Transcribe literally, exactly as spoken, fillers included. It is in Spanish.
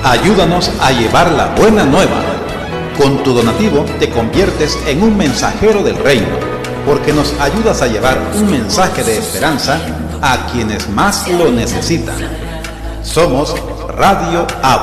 Ayúdanos a llevar la buena nueva. Con tu donativo te conviertes en un mensajero del reino, porque nos ayudas a llevar un mensaje de esperanza a quienes más lo necesitan. Somos Radio A B